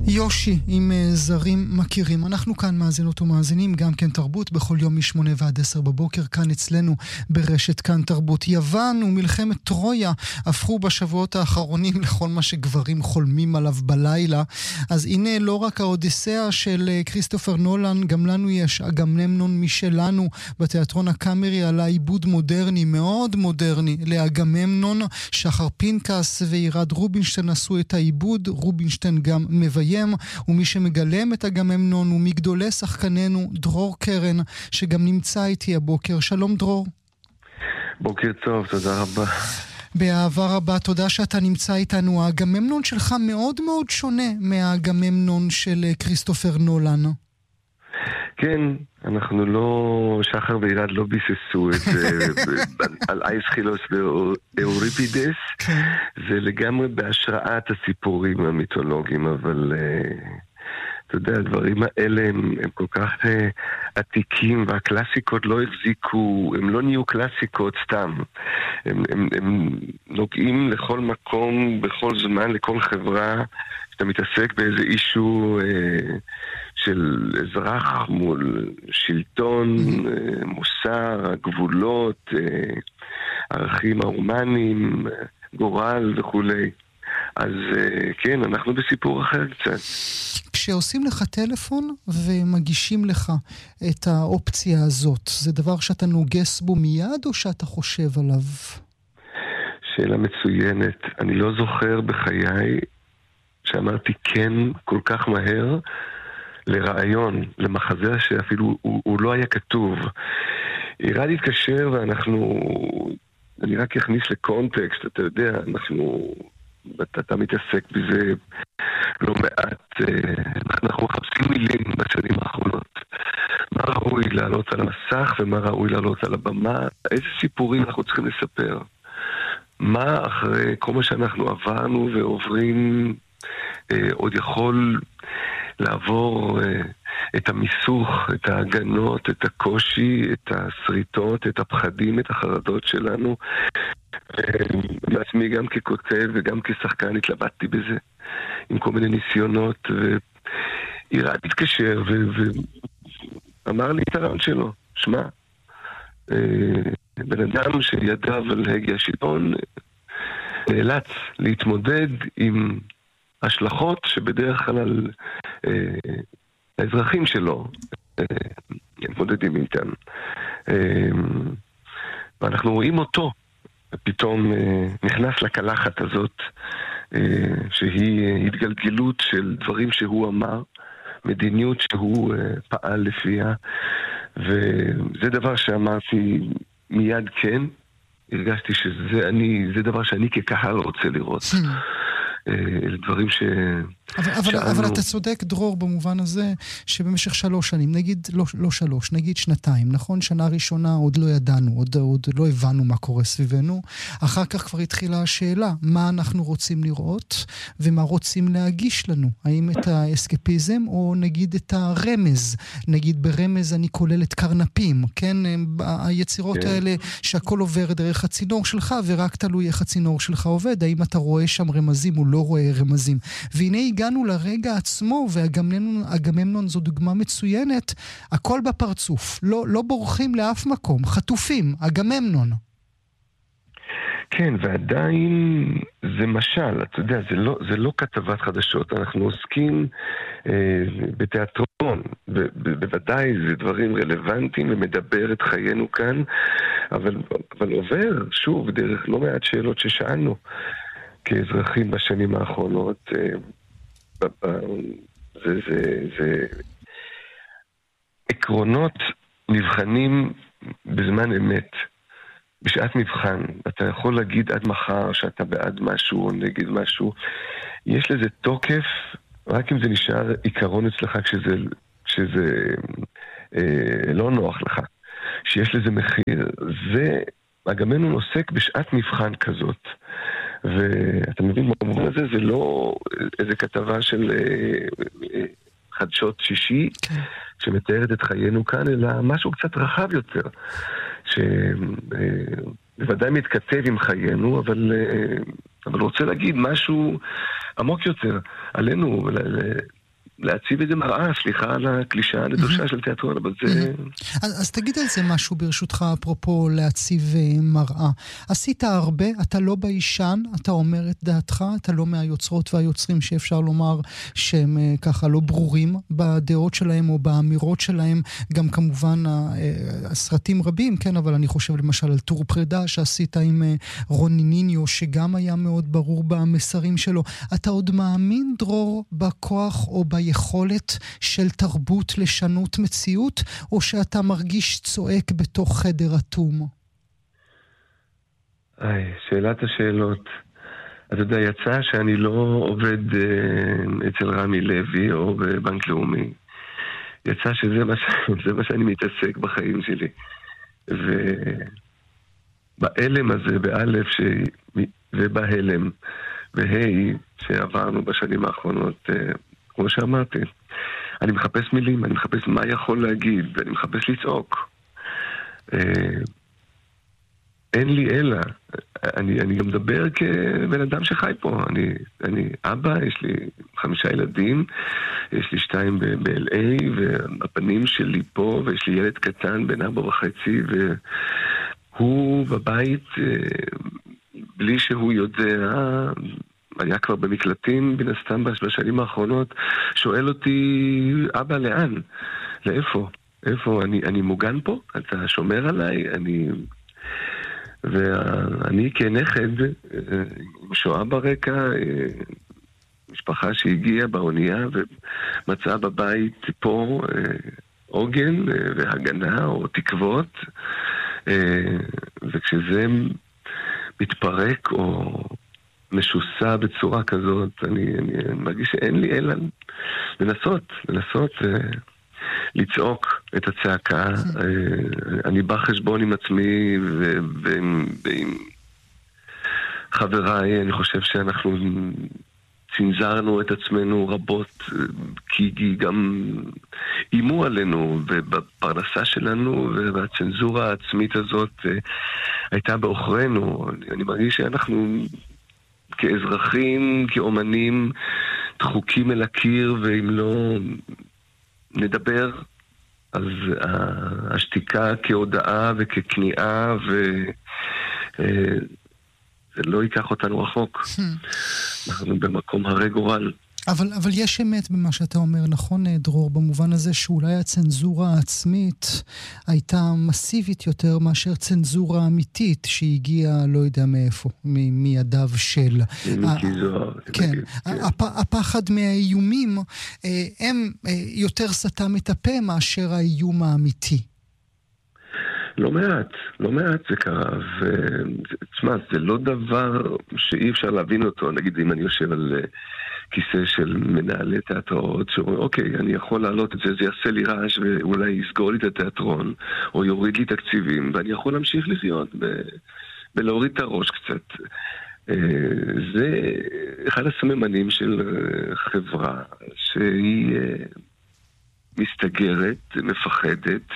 יושי עם זרים מכירים. אנחנו כאן מאזינות ומאזינים, גם כן תרבות, בכל יום מ8 ועד 10 בבוקר, כאן אצלנו ברשת כאן תרבות. יוון ומלחמת טרויה הפכו בשבועות האחרונים לכל מה שגברים חולמים עליו בלילה. אז הנה לא רק האודיסאה של כריסטופר נולן, גם לנו יש אגממנון משלנו בתיאטרון הקאמרי, על העיבוד מודרני, מאוד מודרני, לאגממנון. שחר פינקס וירד רובינשטיין עשו את העיבוד. רובינשטיין גם מביים, ומי שמגלם את אגממנון הוא מגדולי שחקנינו דרור קרן, שגם נמצא איתי הבוקר. שלום דרור. בוקר טוב, תודה רבה. באהבה רבה, תודה שאתה נמצא איתנו. האגממנון שלך מאוד מאוד שונה מהאגממנון של כריסטופר נולן. כן, אנחנו לא, שחר וילד לא ביססו את על אייסחילוס ואוריפידס. זה לגמרי בהשראת הסיפורים המיתולוגיים, אבל אתה יודע, הדברים האלה הם כל כך עתיקים, והקלאסיקות לא החזיקו, הם לא נהיו קלאסיקות סתם. הם נוגעים לכל מקום, בכל זמן, לכל חברה, שאתה מתעסק באיזה אישו של אזרח מול שלטון, מוסר, גבולות, ערכים ההומניים, גורל וכולי. אז כן, אנחנו בסיפור אחר קצת. כשעושים לך טלפון ומגישים לך את האופציה הזאת, זה דבר שאתה נוגס בו מיד או שאתה חושב עליו? שאלה מצוינת. אני לא זוכר בחיי שאמרתי כן כל כך מהר לרעיון, למחזה שאפילו הוא לא היה כתוב. ירד התקשר אני רק אכניס לקונטקסט, אתה יודע, אתה מתעסק בזה לא מעט, אנחנו מחפשים מילים בשנים האחרונות. מה ראוי לעלות על המסך ומה ראוי לעלות על הבמה, איזה סיפורים אנחנו צריכים לספר. מה אחרי כל מה שאנחנו עברנו ועוברים עוד יכול לעבור את המיסוך, את ההגנות, את הקושי, את הסריטות, את הפחדים, את החרדות שלנו. בעצמי גם ככותב וגם כשחקן התלבטתי בזה עם כל מיני ניסיונות, וירד התקשר ואמר לי את הרעיון שלו. שמע, בן אדם שידיו על הגה השלטון נאלץ להתמודד עם השלכות שבדרך כלל האזרחים שלו מתמודדים איתם. ואנחנו רואים אותו פתאום נכנס לקלחת הזאת, שהיא התגלגלות של דברים שהוא אמר, מדיניות שהוא פעל לפיה, וזה דבר שאמרתי מיד כן, הרגשתי שזה דבר שאני כקהל רוצה לראות. אלה דברים אבל אתה צודק דרור במובן הזה שבמשך 3 שנים, נגיד לא 3, נגיד 2, נכון? שנה ראשונה עוד לא ידענו, עוד לא הבנו מה קורה סביבנו. אחר כך כבר התחילה השאלה, מה אנחנו רוצים לראות ומה רוצים להגיש לנו? האם את האסקפיזם או נגיד את הרמז? נגיד ברמז אני כולל את קרנפים, כן? היצירות האלה שהכל עובר דרך הצינור שלך ורק תלוי איך הצינור שלך עובד. האם אתה רואה שם רמזים או לא רואה רמזים? והנה הגענו לרגע עצמו, ואגממנון זו דוגמה מצוינת, הכל בפרצוף, לא בורחים לאף מקום, חטופים, אגממנון. כן, ועדיין זה משל, אתה יודע, זה לא כתבת חדשות, אנחנו עוסקים בתיאטרון, בוודאי זה דברים רלוונטיים ומדבר את חיינו כאן, אבל עובר שוב דרך לא מעט שאלות ששאלנו כאזרחים בשנים האחרונות. זה עקרונות נבחנים בזמן אמת, בשעת מבחן. אתה יכול להגיד עד מחר שאתה בעד משהו או נגד משהו, יש לזה תוקף רק אם זה נשאר עיקרון אצלך כשזה לא נוח לך, שיש לזה מחיר. אגממנון עוסק בשעת מבחן כזאת, ואתה מבין, במובן הזה זה לא איזה כתבה של חדשות שישי שמתארת את חיינו כאן, אלא משהו קצת רחב יותר, שבוודאי מתכתב עם חיינו, אבל רוצה להגיד משהו עמוק יותר עלינו, להציב איזה מראה, סליחה על הקלישה הנדושה של תיאטרון, אבל זה... אז תגיד על זה משהו ברשותך, אפרופו להציב מראה. עשית הרבה, אתה לא בישן, אתה אומר את דעתך, אתה לא מהיוצרות והיוצרים שאפשר לומר שהם ככה לא ברורים בדעות שלהם או באמירות שלהם, גם כמובן הסרטים רבים, כן, אבל אני חושב למשל על טור פרידה שעשית עם רוני ניניו, שגם היה מאוד ברור במסרים שלו. אתה עוד מאמין, דרור, בכוח או ביכולת של תרבות לשנות מציאות, או שאתה מרגיש צועק בתוך חדר אטום? שאלת השאלות. אתה יודע, יצא שאני לא עובד אצל רמי לוי או בבנק לאומי. יצא שזה מה שאני מתעסק בחיים שלי. ובאלם הזה, באלף ובהלם, והי שעברנו בשנים האחרונות, כמו שאמרתי, אני מחפש מילים, אני מחפש מה יכול להגיד, ואני מחפש לצעוק. אין לי אלא. אני גם מדבר כבן אדם שחי פה. אני אבא, יש לי 5 ילדים, יש לי 2 ב-LA, והפנים שלי פה, ויש לי ילד קטן בן 4.5, והוא בבית, בלי שהוא יודע, היה כבר במקלטים, בין הסתם בשנים האחרונות, שואל אותי, אבא, לאן? לאיפה? איפה? אני מוגן פה? אתה שומר עליי? ואני כנכד, עם שואה ברקע, משפחה שהגיעה באונייה ומצאה בבית פה עוגן והגנה או תקוות, וכשזה מתפרק או משוסע בצורה כזאת, אני מרגיש שאין לי אלא לנסות לצעוק את הצעקה. אני בא חשבון עם עצמי ועם חבריי. אני חושב שאנחנו צנזרנו את עצמנו רבות, כי גם אימו עלינו ובפרנסה שלנו, והצנזורה העצמית הזאת הייתה באוכרנו. אני מרגיש שאנחנו כאזרחים, כאומנים, דחוקים אל הקיר, ואם לא נדבר, אז השתיקה כהודעה וככניעה, זה לא ייקח אותנו רחוק. אנחנו במקום הרי גורל. אבל יש אמת במה שאתה אומר, נכון, דרור, במובן הזה שאולי הצנזורה העצמית הייתה מסיבית יותר מאשר צנזורה אמיתית שהגיעה לא יודע מאיפה, מידיו של... מיקי זוהר. כן, הפחד מהאיומים הם יותר סתם את הפה מאשר האיום האמיתי. לא מעט זה קרה, ותשמע, זה לא דבר שאי אפשר להבין אותו. נגיד, אם אני יושב על כיסא של מנהלי תיאטראות, שאומרים, אוקיי, אני יכול להעלות את זה, זה יעשה לי רעש ואולי יסגור לי את התיאטרון, או יוריד לי תקציבים, ואני יכול להמשיך לחיות ולהוריד את הראש קצת. זה אחד הסממנים של חברה שהיא מסתגרת, מפחדת,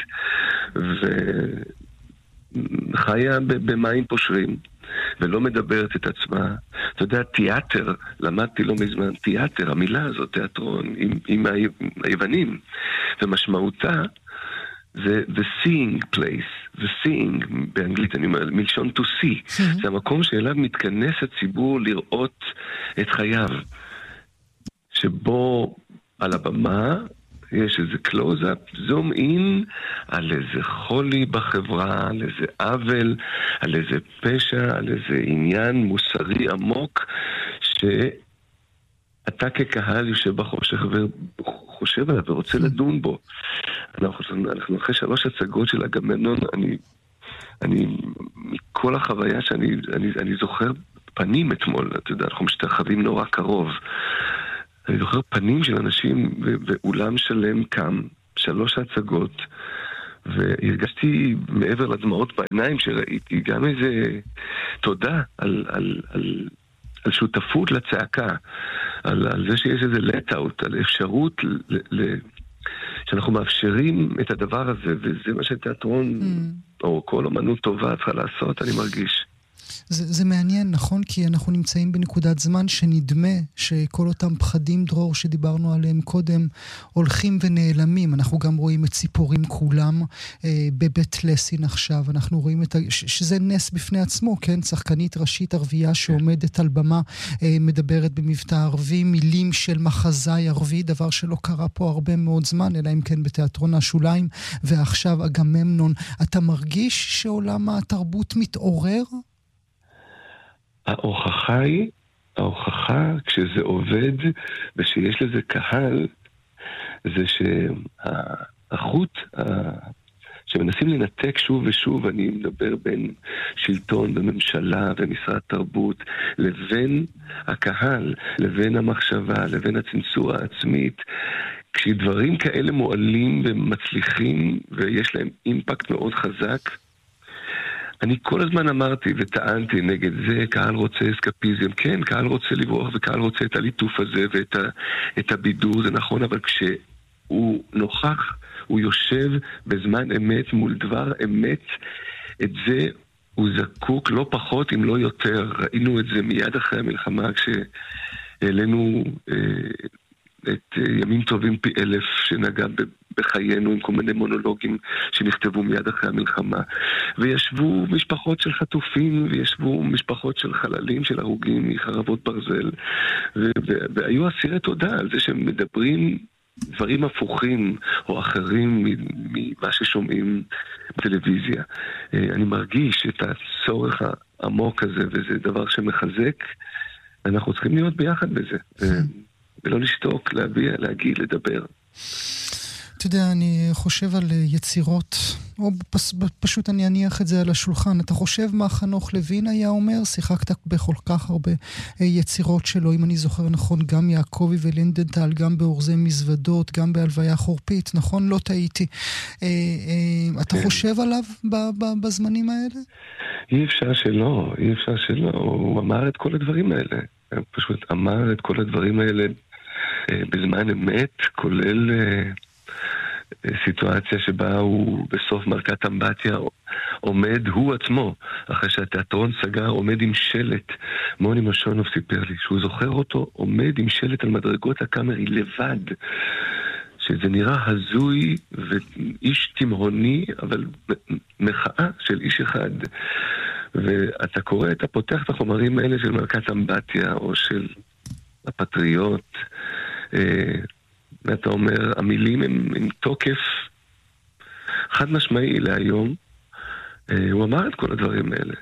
וחיה במים פושרים, ולא מדברת את עצמה. אתה יודע, תיאטר, למדתי לא מזמן, תיאטר, המילה הזאת, תיאטרון, עם היוונים, ומשמעותה זה the seeing place, the seeing, באנגלית אני אומר, מלשון to see, זה המקום שאליו מתכנס הציבור לראות את חייו, שבו על הבמה יש איזה קלוז-אפ, זום אין, על איזה חולי בחברה, על איזה עוול, על איזה פשע, על איזה עניין מוסרי עמוק, שאתה כקהל יושב בחושך וחושב עליו ורוצה לדון בו. אנחנו אחרי 3 הצגות של אגממנון, אני מכל החוויה שאני זוכר פנים אתמול, אתה יודע, אנחנו משתחווים נורא קרוב. אני זוכר פנים של אנשים ואולם שלם קם, 3 הצגות, והרגשתי מעבר לדמעות בעיניים שראיתי גם איזה תודה על שותפות לצעקה, על זה שיש איזה let-out, על אפשרות שאנחנו מאפשרים את הדבר הזה, וזה מה שתיאטרון או כל אומנות טובה צריכה לעשות, אני מרגיש. זה מעניין, נכון? כי אנחנו נמצאים בנקודת זמן שנדמה שכל אותם פחדים, דרור, שדיברנו עליהם קודם, הולכים ונעלמים. אנחנו גם רואים את ציפורים כולם בבית לסין עכשיו. אנחנו רואים שזה נס בפני עצמו, כן? שחקנית ראשית ערבייה שעומדת על במה, מדברת במבטא ערבי, מילים של מחזאי ערבי, דבר שלא קרה פה הרבה מאוד זמן, אלא אם כן בתיאטרון השוליים, ועכשיו אגממנון. אתה מרגיש שעולם התרבות מתעורר? ההוכחה כשזה עובד ושיש לזה קהל, זה שהחוט שמנסים לנתק שוב ושוב, אני מדבר בין שלטון וממשלה ומשרד תרבות, לבין הקהל, לבין המחשבה, לבין הצנזורה העצמית, כשדברים כאלה מועלים ומצליחים ויש להם אימפקט מאוד חזק, אני כל הזמן אמרתי וטענתי נגד זה, קהל רוצה אסקפיזם, כן, קהל רוצה לברוח וקהל רוצה את הליטוף הזה ואת הבידור, זה נכון, אבל כשהוא נוכח, הוא יושב בזמן אמת מול דבר אמת, את זה הוא זקוק לא פחות אם לא יותר. ראינו את זה מיד אחרי המלחמה כשהעלינו את ימים טובים פי 1000 שנגע בחיינו עם כל מיני מונולוגים שנכתבו מיד אחרי המלחמה, וישבו משפחות של חטופים וישבו משפחות של חללים, של הרוגים מחרבות ברזל, והיו אסירי תודה על זה שהם מדברים דברים הפוכים או אחרים ממה ששומעים בטלוויזיה. אני מרגיש את הצורך העמוק הזה, וזה דבר שמחזק. אנחנו צריכים להיות ביחד בזה ולא לשתוק, להביע, להגיד, לדבר. אתה יודע, אני חושב על יצירות, או פשוט אני אניח את זה על השולחן. אתה חושב מה חנוך לוין היה אומר? שיחקת בכל כך הרבה יצירות שלו, אם אני זוכר נכון, גם יעקבי ולינדנטל, גם באורזי מזוודות, גם בהלוויה חורפית, נכון? לא טעיתי. אתה חושב עליו בזמנים האלה? אי אפשר שלא, אי אפשר שלא. הוא אמר את כל הדברים האלה. הוא פשוט אמר את כל הדברים האלה בזמן אמת, כולל סיטואציה שבה הוא בסוף מלכת אמבטיה עומד, הוא עצמו, אחרי שהתיאטרון סגר, עומד עם שלט. מוני משונוב סיפר לי שהוא זוכר אותו עומד עם שלט על מדרגות הקאמרי לבד, שזה נראה הזוי ואיש תימהוני, אבל מחאה של איש אחד. ואתה קורא, אתה פותח את החומרים האלה של מלכת אמבטיה או של הפטריוט, ואתה אומר, המילים הם עם תוקף חד משמעי להיום. הוא אמר את כל הדברים האלה.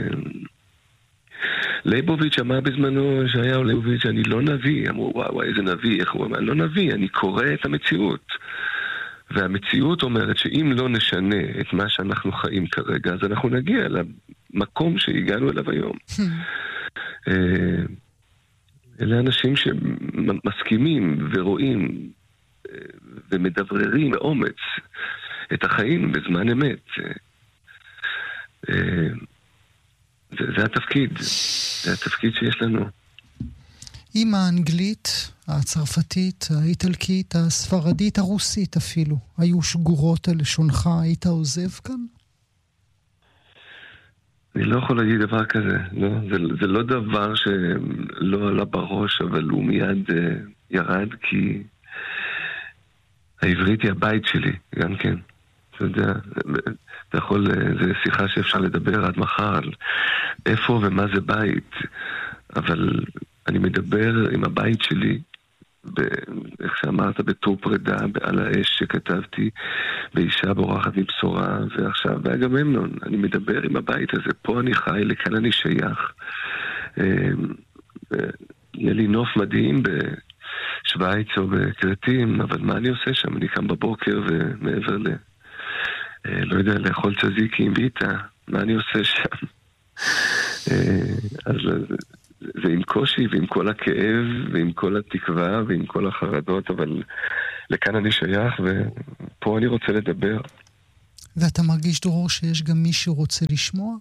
ליבוביץ' אמר בזמנו שהיה ליבוביץ', אני לא נביא. אמרו, וואי, איזה נביא. איך הוא אמר? לא נביא, אני קורא את המציאות. והמציאות אומרת שאם לא נשנה את מה שאנחנו חיים כרגע, אז אנחנו נגיע למקום שהגענו אליו היום. אלה אנשים שמסכימים ורואים ומדבררים באומץ את החיים בזמן אמת. זה התפקיד. זה התפקיד שיש לנו. עם האנגלית, הצרפתית, האיטלקית, הספרדית, הרוסית אפילו, היו שגורות על לשונך, היית עוזב כאן? אני לא יכול להגיד דבר כזה. לא, זה לא דבר שלא עלה בראש, אבל הוא מיד ירד, כי העברית היא הבית שלי, גם כן. אתה יודע, אתה יכול, זה שיחה שאפשר לדבר עד מחר על איפה ומה זה בית, אבל אני מדבר עם הבית שלי, איך שאמרת, בתור פרידה, על האש שכתבתי, באישה בורחת מבשורה, ועכשיו באגממנון, אני מדבר עם הבית הזה, פה אני חי, לכאן אני שייך. יהיה לי נוף מדהים בשוויץ או בקרטים, אבל מה אני עושה שם? אני קם בבוקר ומעבר לא יודע, לאכול צזיקי עם ביטה, מה אני עושה שם? אז זה עם קושי ועם כל הכאב ועם כל התקווה ועם כל החרדות, אבל לכאן אני שייך ופה אני רוצה לדבר. ואתה מרגיש, דרור, שיש גם מי שרוצה לשמוע?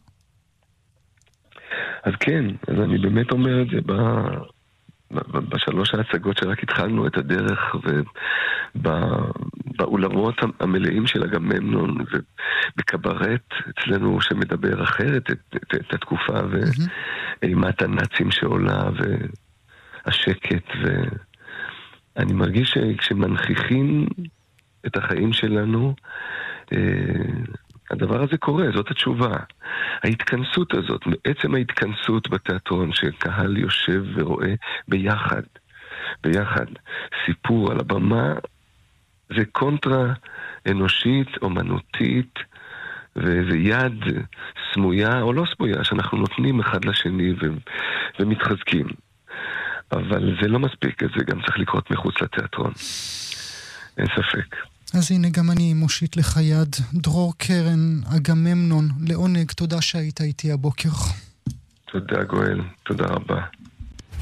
אז כן, אז אני באמת אומר את זה בשלוש ההצגות שרק התחלנו את הדרך, באולמות המלאים של אגממנון ובקברט אצלנו שמדבר אחרת את התקופה ואימת הנאצים שעולה והשקט, ואני מרגיש שכשמנכיחים את החיים שלנו הדבר הזה קורה, זאת התשובה. ההתכנסות הזאת, בעצם ההתכנסות בתיאטרון שקהל יושב ורואה ביחד סיפור על הבמה, זה קונטרה אנושית, אומנותית, וזה יד סמויה או לא סמויה שאנחנו נותנים אחד לשני ומתחזקים. אבל זה לא מספיק, זה גם צריך לקרות מחוץ לתיאטרון. אין ספק. אז הנה גם אני מושיט לך יד. דרור קרן, אגממנון, לעונג, תודה שהיית איתי הבוקר. תודה גואל, תודה רבה.